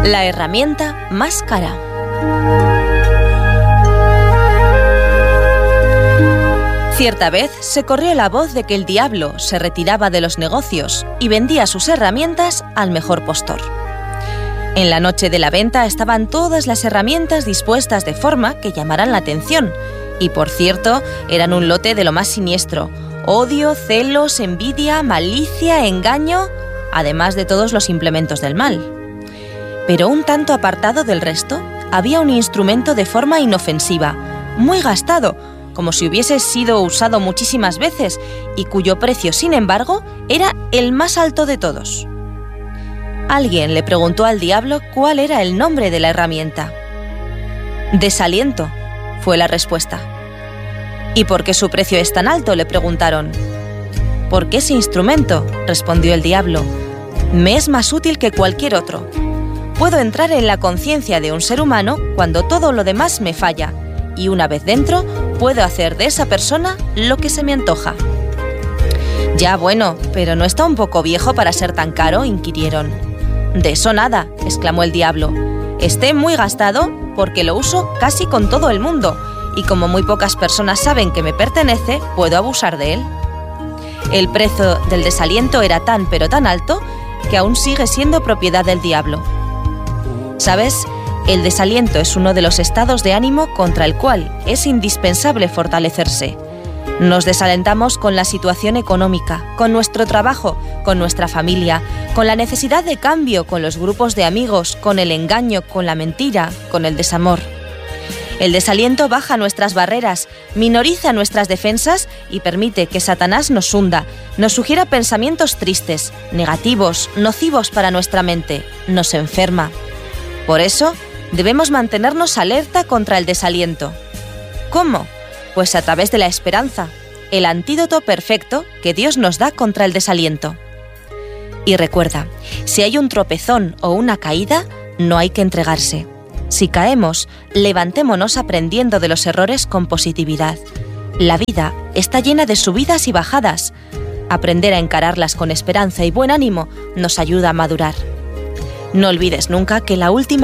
La herramienta más cara. Cierta vez se corrió la voz de que el diablo se retiraba de los negocios y vendía sus herramientas al mejor postor. En la noche de la venta estaban todas las herramientas dispuestas de forma que llamaran la atención, y por cierto, eran un lote de lo más siniestro: odio, celos, envidia, malicia, engaño, además de todos los implementos del mal. Pero un tanto apartado del resto, había un instrumento de forma inofensiva, muy gastado, como si hubiese sido usado muchísimas veces, y cuyo precio, sin embargo, era el más alto de todos. Alguien le preguntó al diablo cuál era el nombre de la herramienta. Desaliento, fue la respuesta. ¿Y por qué su precio es tan alto?, le preguntaron. Porque ese instrumento, respondió el diablo, me es más útil que cualquier otro. Puedo entrar en la conciencia de un ser humano cuando todo lo demás me falla, y una vez dentro, puedo hacer de esa persona lo que se me antoja. Ya bueno, pero ¿no está un poco viejo para ser tan caro?, inquirieron. De eso nada, exclamó el diablo. Esté muy gastado porque lo uso casi con todo el mundo, y como muy pocas personas saben que me pertenece, puedo abusar de él. El precio del desaliento era tan pero tan alto que aún sigue siendo propiedad del diablo. ¿Sabes? El desaliento es uno de los estados de ánimo contra el cual es indispensable fortalecerse. Nos desalentamos con la situación económica, con nuestro trabajo, con nuestra familia, con la necesidad de cambio, con los grupos de amigos, con el engaño, con la mentira, con el desamor. El desaliento baja nuestras barreras, minoriza nuestras defensas y permite que Satanás nos hunda, nos sugiera pensamientos tristes, negativos, nocivos para nuestra mente, nos enferma. Por eso, debemos mantenernos alerta contra el desaliento. ¿Cómo? Pues a través de la esperanza, el antídoto perfecto que Dios nos da contra el desaliento. Y recuerda, si hay un tropezón o una caída, no hay que entregarse. Si caemos, levantémonos aprendiendo de los errores con positividad. La vida está llena de subidas y bajadas. Aprender a encararlas con esperanza y buen ánimo nos ayuda a madurar. No olvides nunca que la última